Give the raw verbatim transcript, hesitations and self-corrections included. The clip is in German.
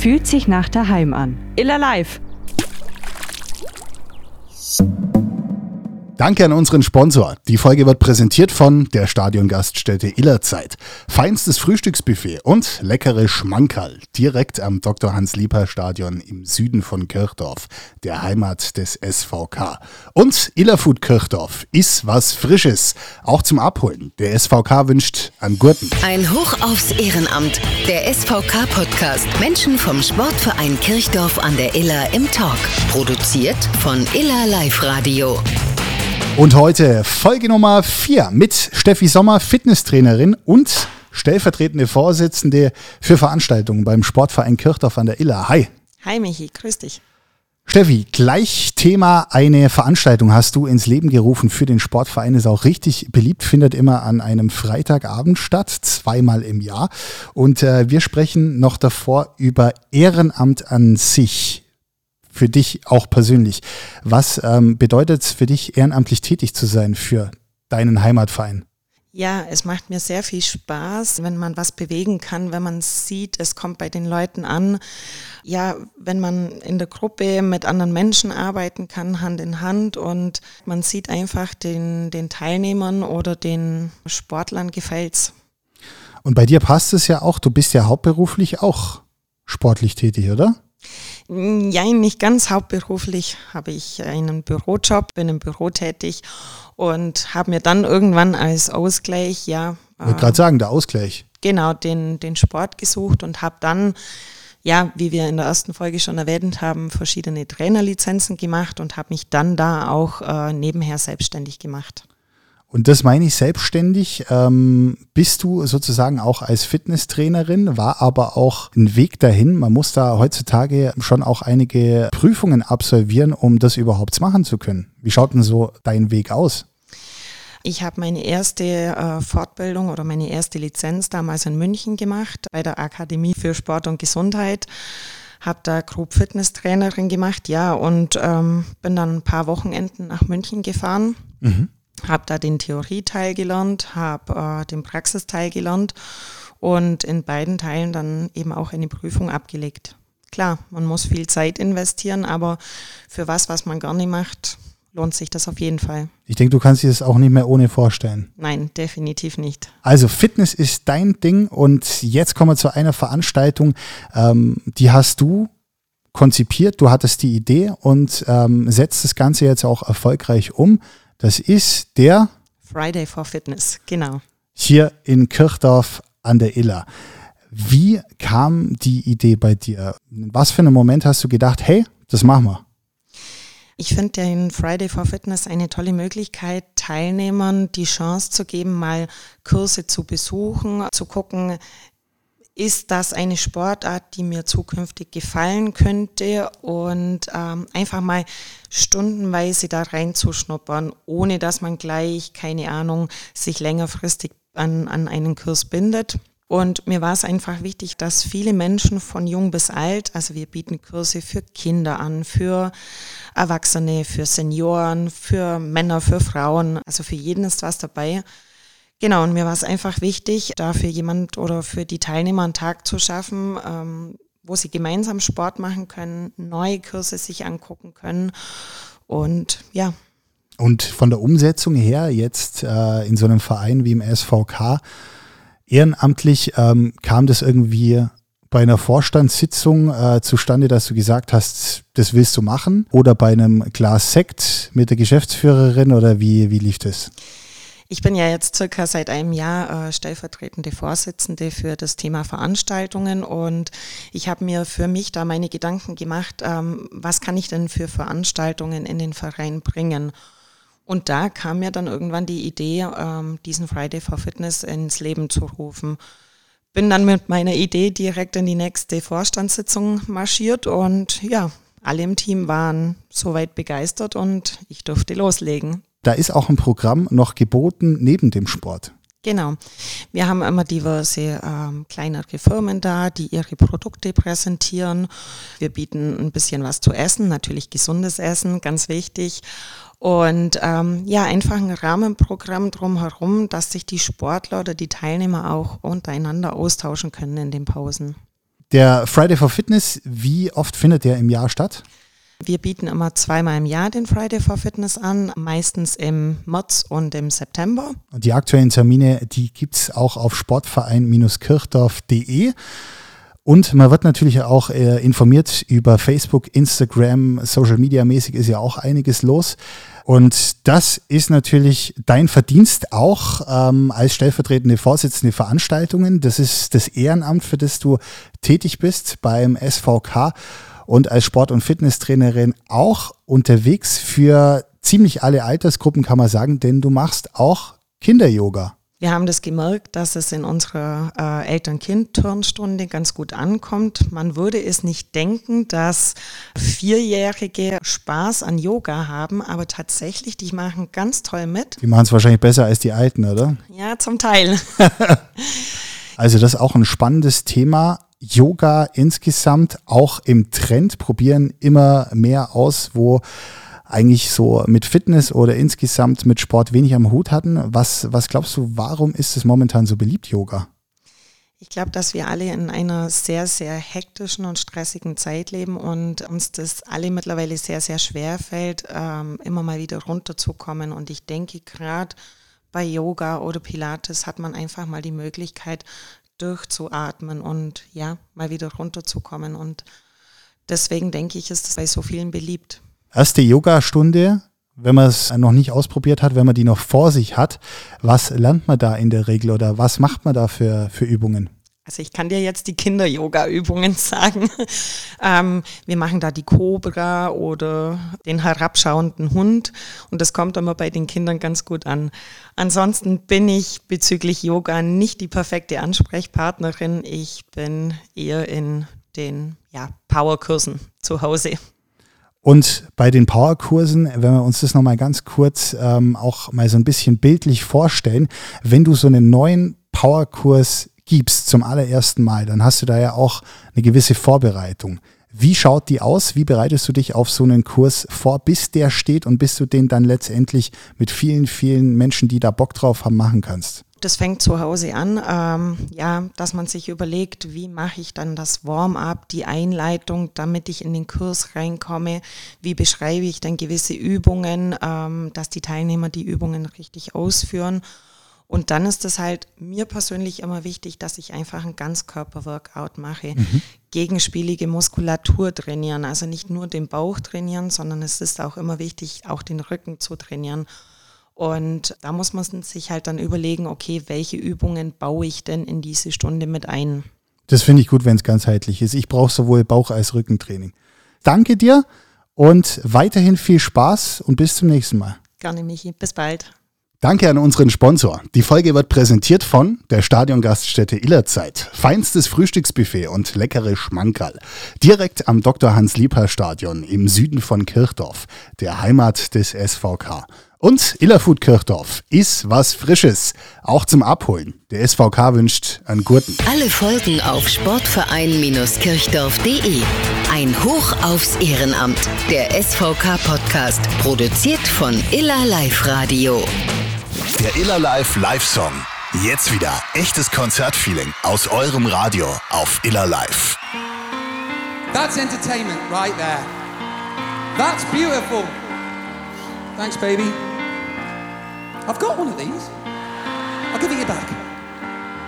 fühlt sich nach daheim an. Iller Live. Danke an unseren Sponsor. Die Folge wird präsentiert von der Stadiongaststätte Illerzeit. Feinstes Frühstücksbuffet und leckere Schmankerl direkt am Doktor Hans-Lieper-Stadion im Süden von Kirchdorf, der Heimat des S V K. Und Illerfood Kirchdorf ist was Frisches, auch zum Abholen. Der S V K wünscht an Gurten. Ein Hoch aufs Ehrenamt. Der S V K-Podcast. Menschen vom Sportverein Kirchdorf an der Iller im Talk. Produziert von Iller Live Radio. Und heute Folge Nummer vier mit Steffi Sommer, Fitnesstrainerin und stellvertretende Vorsitzende für Veranstaltungen beim Sportverein Kirchdorf an der Iller. Hi. Hi Michi, grüß dich. Steffi, gleich Thema, eine Veranstaltung hast du ins Leben gerufen für den Sportverein, ist auch richtig beliebt, findet immer an einem Freitagabend statt, zweimal im Jahr. Und äh, wir sprechen noch davor über Ehrenamt an sich. Für dich auch persönlich. Was ähm, bedeutet es für dich, ehrenamtlich tätig zu sein für deinen Heimatverein? Ja, es macht mir sehr viel Spaß, wenn man was bewegen kann, wenn man sieht, es kommt bei den Leuten an. Ja, wenn man in der Gruppe mit anderen Menschen arbeiten kann, Hand in Hand, und man sieht einfach den, den Teilnehmern oder den Sportlern gefällt's. Und bei dir passt es ja auch, du bist ja hauptberuflich auch sportlich tätig, oder? Ja, nicht ganz hauptberuflich, habe ich einen Bürojob, bin im Büro tätig und habe mir dann irgendwann als Ausgleich, ja. Ich wollte gerade sagen, der Ausgleich. Genau, den, den Sport gesucht und habe dann, ja, wie wir in der ersten Folge schon erwähnt haben, verschiedene Trainerlizenzen gemacht und habe mich dann da auch äh, nebenher selbstständig gemacht. Und das meine ich selbstständig. Ähm, bist du sozusagen auch als Fitnesstrainerin, war aber auch ein Weg dahin. Man muss da heutzutage schon auch einige Prüfungen absolvieren, um das überhaupt machen zu können. Wie schaut denn so dein Weg aus? Ich habe meine erste äh, Fortbildung oder meine erste Lizenz damals in München gemacht, bei der Akademie für Sport und Gesundheit. Habe da Group Fitnesstrainerin gemacht, ja, und ähm, bin dann ein paar Wochenenden nach München gefahren. Mhm. Habe da den Theorieteil gelernt, habe äh, den Praxisteil gelernt und in beiden Teilen dann eben auch eine Prüfung abgelegt. Klar, man muss viel Zeit investieren, aber für was, was man gerne macht, lohnt sich das auf jeden Fall. Ich denke, du kannst dir das auch nicht mehr ohne vorstellen. Nein, definitiv nicht. Also Fitness ist dein Ding und jetzt kommen wir zu einer Veranstaltung, ähm, die hast du konzipiert, du hattest die Idee und ähm, setzt das Ganze jetzt auch erfolgreich um. Das ist der Friday for Fitness, genau. Hier in Kirchdorf an der Iller. Wie kam die Idee bei dir? In was für einem Moment hast du gedacht, hey, das machen wir? Ich finde den Friday for Fitness eine tolle Möglichkeit, Teilnehmern die Chance zu geben, mal Kurse zu besuchen, zu gucken, ist das eine Sportart, die mir zukünftig gefallen könnte, und ähm, einfach mal stundenweise da reinzuschnuppern, ohne dass man gleich, keine Ahnung, sich längerfristig an, an einen Kurs bindet. Und mir war es einfach wichtig, dass viele Menschen von jung bis alt, also wir bieten Kurse für Kinder an, für Erwachsene, für Senioren, für Männer, für Frauen, also für jeden ist was dabei. Genau, und mir war es einfach wichtig, da für jemand oder für die Teilnehmer einen Tag zu schaffen, ähm, wo sie gemeinsam Sport machen können, neue Kurse sich angucken können und ja. Und von der Umsetzung her jetzt äh, in so einem Verein wie im S V K, ehrenamtlich, ähm, kam das irgendwie bei einer Vorstandssitzung äh, zustande, dass du gesagt hast, das willst du machen? Oder bei einem Glas Sekt mit der Geschäftsführerin, oder wie, wie lief das? Ich bin ja jetzt circa seit einem Jahr äh, stellvertretende Vorsitzende für das Thema Veranstaltungen, und ich habe mir für mich da meine Gedanken gemacht, ähm, was kann ich denn für Veranstaltungen in den Verein bringen? Und da kam mir dann irgendwann die Idee, ähm, diesen Friday for Fitness ins Leben zu rufen. Bin dann mit meiner Idee direkt in die nächste Vorstandssitzung marschiert und ja, alle im Team waren soweit begeistert und ich durfte loslegen. Da ist auch ein Programm noch geboten neben dem Sport. Genau. Wir haben immer diverse ähm, kleinere Firmen da, die ihre Produkte präsentieren. Wir bieten ein bisschen was zu essen, natürlich gesundes Essen, ganz wichtig. Und ähm, ja, einfach ein Rahmenprogramm drumherum, dass sich die Sportler oder die Teilnehmer auch untereinander austauschen können in den Pausen. Der Friday for Fitness, wie oft findet der im Jahr statt? Wir bieten immer zweimal im Jahr den Friday for Fitness an, meistens im März und im September. Und die aktuellen Termine, die gibt es auch auf sportverein kirchdorf punkt de. Und man wird natürlich auch äh, informiert über Facebook, Instagram, Social Media mäßig ist ja auch einiges los. Und das ist natürlich dein Verdienst auch ähm, als stellvertretende Vorsitzende Veranstaltungen. Das ist das Ehrenamt, für das du tätig bist beim S V K und als Sport- und Fitnesstrainerin auch unterwegs für ziemlich alle Altersgruppen, kann man sagen, denn du machst auch Kinder-Yoga. Wir haben das gemerkt, dass es in unserer äh, Eltern-Kind-Turnstunde ganz gut ankommt. Man würde es nicht denken, dass Vierjährige Spaß an Yoga haben, aber tatsächlich, die machen ganz toll mit. Die machen es wahrscheinlich besser als die Alten, oder? Ja, zum Teil. Also das ist auch ein spannendes Thema. Yoga insgesamt auch im Trend, probieren immer mehr aus, wo eigentlich so mit Fitness oder insgesamt mit Sport wenig am Hut hatten. Was, was glaubst du, warum ist es momentan so beliebt, Yoga? Ich glaube, dass wir alle in einer sehr, sehr hektischen und stressigen Zeit leben und uns das alle mittlerweile sehr, sehr schwer fällt, ähm, immer mal wieder runterzukommen. Und ich denke, gerade bei Yoga oder Pilates hat man einfach mal die Möglichkeit, durchzuatmen und ja, mal wieder runterzukommen. Und deswegen denke ich, ist es bei so vielen beliebt. Erste Yoga-Stunde, wenn man es noch nicht ausprobiert hat, wenn man die noch vor sich hat, was lernt man da in der Regel oder was macht man da für, für Übungen? Also ich kann dir jetzt die Kinder-Yoga-Übungen sagen. ähm, wir machen da die Cobra oder den herabschauenden Hund und das kommt immer bei den Kindern ganz gut an. Ansonsten bin ich bezüglich Yoga nicht die perfekte Ansprechpartnerin. Ich bin eher in den ja, Powerkursen zu Hause. Und bei den Powerkursen, wenn wir uns das nochmal ganz kurz ähm, auch mal so ein bisschen bildlich vorstellen, wenn du so einen neuen Powerkurs gibst zum allerersten Mal, dann hast du da ja auch eine gewisse Vorbereitung. Wie schaut die aus? Wie bereitest du dich auf so einen Kurs vor, bis der steht und bis du den dann letztendlich mit vielen, vielen Menschen, die da Bock drauf haben, machen kannst? Das fängt zu Hause an, ähm, ja, dass man sich überlegt, wie mache ich dann das Warm-up, die Einleitung, damit ich in den Kurs reinkomme, wie beschreibe ich dann gewisse Übungen, ähm, dass die Teilnehmer die Übungen richtig ausführen. Und dann ist es halt mir persönlich immer wichtig, dass ich einfach ein Ganzkörper-Workout mache, mhm. gegenspielige Muskulatur trainieren, also nicht nur den Bauch trainieren, sondern es ist auch immer wichtig, auch den Rücken zu trainieren. Und da muss man sich halt dann überlegen, okay, welche Übungen baue ich denn in diese Stunde mit ein? Das finde ich gut, wenn es ganzheitlich ist. Ich brauche sowohl Bauch- als Rückentraining. Danke dir und weiterhin viel Spaß und bis zum nächsten Mal. Gerne, Michi. Bis bald. Danke an unseren Sponsor. Die Folge wird präsentiert von der Stadiongaststätte Illerzeit. Feinstes Frühstücksbuffet und leckere Schmankerl. Direkt am Doktor Hans-Liebherr-Stadion im Süden von Kirchdorf, der Heimat des S V K. Und Illerfood Kirchdorf ist was Frisches, auch zum Abholen. Der S V K wünscht einen guten. Alle Folgen auf sportverein kirchdorf punkt de. Ein Hoch aufs Ehrenamt. Der S V K-Podcast, produziert von Iller Live Radio. Der Iller Live Live-Song. Jetzt wieder echtes Konzertfeeling aus eurem Radio auf Iller Live. That's entertainment right there. That's beautiful. Thanks, baby. I've got one of these. I'll give it you back.